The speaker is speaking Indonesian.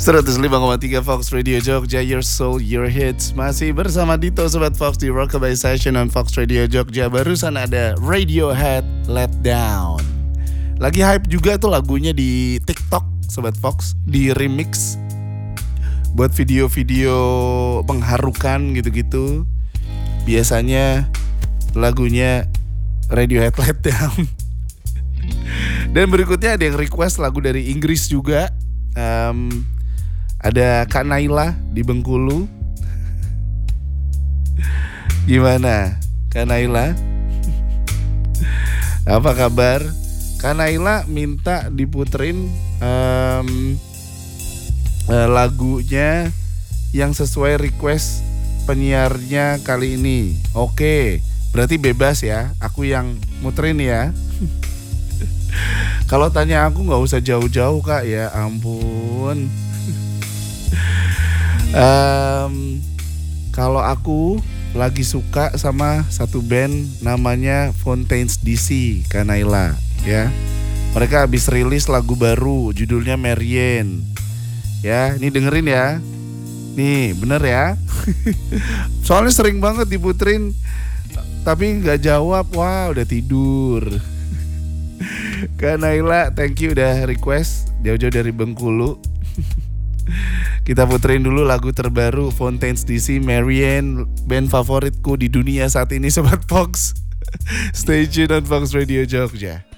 105,3 Fox Radio Jogja, your soul, your hits. Masih bersama Dito Sobat Fox di Rockabye Session on Fox Radio Jogja. Barusan ada Radiohead, Let Down. Lagi hype juga tuh lagunya di TikTok Sobat Fox, di remix buat video-video mengharukan gitu-gitu. Biasanya lagunya Radiohead, Let Down. Dan berikutnya ada yang request lagu dari Inggris juga. Ada Kak Naila di Bengkulu. Gimana Kak Naila? Apa kabar? Kak Naila minta diputerin lagunya yang sesuai request penyiarnya kali ini. Oke, berarti bebas ya, aku yang muterin ya. Kalau tanya aku gak usah jauh-jauh Kak, ya ampun. Kalau aku lagi suka sama satu band namanya Fontaines DC, Kak Naila ya. Mereka habis rilis lagu baru judulnya Marianne. Ya, ini dengerin ya. Nih, bener ya. Soalnya sering banget diputerin tapi gak jawab. Wah, udah tidur. Kak Naila, thank you udah request jauh-jauh dari Bengkulu. Kita puterin dulu lagu terbaru Fontaines DC, Marianne, band favoritku di dunia saat ini Sobat Fox. Stay tune on Fox Radio Jogja.